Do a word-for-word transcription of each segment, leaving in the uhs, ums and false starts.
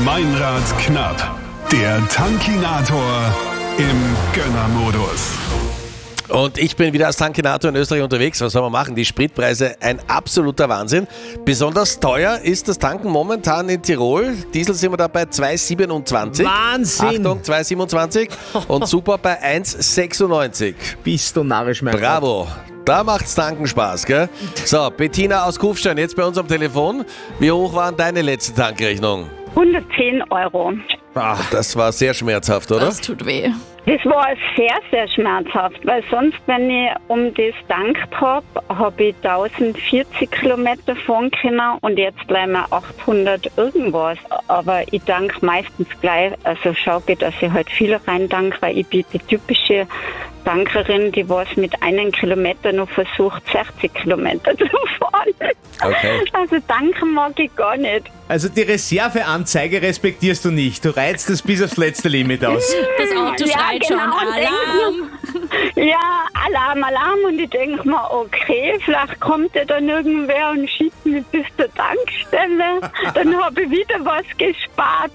Meinrad knapp. Der Tankinator im Gönnermodus. Und ich bin wieder als Tankinator in Österreich unterwegs. Was soll man machen? Die Spritpreise, ein absoluter Wahnsinn. Besonders teuer ist das Tanken momentan in Tirol. Diesel sind wir da bei zwei Komma siebenundzwanzig. Wahnsinn! Achtung, zwei Komma siebenundzwanzig. Und Super bei eins Komma sechsundneunzig. Bist du narrisch, mein Bravo. Da macht's Tanken Spaß, gell? So, Bettina aus Kufstein, jetzt bei uns am Telefon. Wie hoch war denn deine letzte Tankrechnung? hundertzehn Euro. Ach, das war sehr schmerzhaft, oder? Das tut weh. Das war sehr, sehr schmerzhaft, weil sonst, wenn ich um das gedankt habe, habe ich tausendvierzig Kilometer fahren können und jetzt bleiben mir achthundert irgendwas. Aber ich danke meistens gleich, also schaue ich, dass ich halt viel rein danke, weil ich bin die typische Tankerin, die was mit einem Kilometer noch versucht, sechzig Kilometer zu fahren. Okay. Also danken mag ich gar nicht. Also die Reserveanzeige respektierst du nicht. Du reizt es bis aufs letzte Limit aus. Das Auto Ja, schreit genau, schon und Alarm. Ja, Alarm, Alarm. Und ich denke mir, okay, vielleicht kommt ja dann irgendwer und schiebt mich bis zur Tankstelle. Dann habe ich wieder was gespart.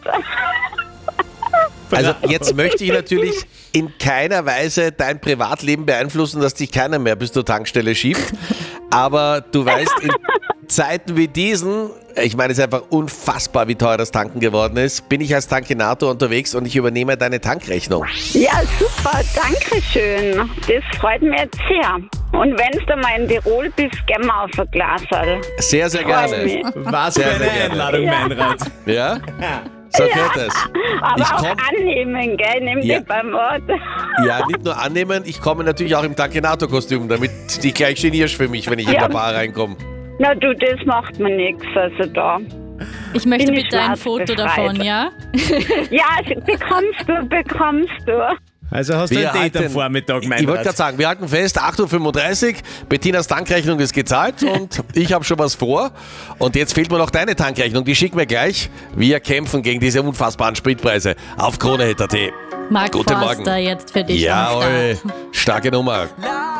Also jetzt möchte ich natürlich in keiner Weise dein Privatleben beeinflussen, dass dich keiner mehr bis zur Tankstelle schiebt. Aber du weißt, in Zeiten wie diesen, ich meine, es ist einfach unfassbar, wie teuer das Tanken geworden ist, bin ich als Tankinator unterwegs und ich übernehme deine Tankrechnung. Ja, super, danke schön. Das freut mich jetzt sehr. Und wenn du mal in Tirol bist, gehen wir auf ein Glas. Sehr, sehr gerne. Was für Sehr, eine sehr gerne. Einladung, Ja. Meinrad. Ja? So geht es. Aber Ich auch komm, annehmen, gell? Nimm Ja. dich beim Wort. ja, nicht nur annehmen, ich komme natürlich auch im Tankinator-Kostüm, damit du gleich genierst für mich, wenn ich in Ja. der Bar reinkomme. Na du, das macht mir nichts. Also da. Ich möchte Bin ich bitte ein schwarz Foto befreit. davon, ja? Ja, bekommst du, bekommst du. Also hast du Wir ein Date am halten- Vormittag, Ich wollte Meinrad. gerade sagen, wir halten fest, acht Uhr fünfunddreißig, Bettinas Tankrechnung ist gezahlt und ich habe schon was vor. Und jetzt fehlt mir noch deine Tankrechnung, die schicken wir gleich. Wir kämpfen gegen diese unfassbaren Spritpreise auf Krone Hit Punkt at. Mark Guten Forster Morgen. jetzt für dich am Jawohl, Start. starke Nummer. La